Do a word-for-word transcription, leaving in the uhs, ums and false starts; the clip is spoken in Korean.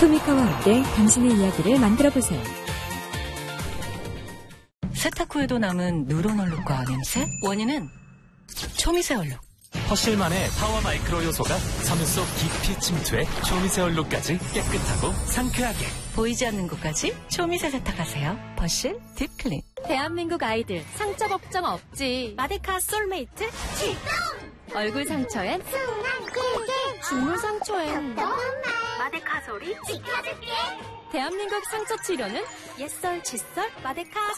토미카와 함께 당신의 이야기를 만들어보세요. 세탁 후에도 남은 누런 얼룩과 냄새? 원인은 초미세 얼룩. 허실만의 파워 마이크로 요소가 섬유 속 깊이 침투해 초미세 얼룩까지 깨끗하고 상쾌하게. 보이지 않는 곳까지 초미세 세탁하세요. 퍼실 딥클린. 대한민국 아이들 상처 걱정 없지. 마데카 솔메이트 출동! 얼굴 상처엔 순한 꿀꿀, 주물 상처엔 마데카 소리 지켜줄게. 대한민국 상처 치료는 옛설 칫솔 마데카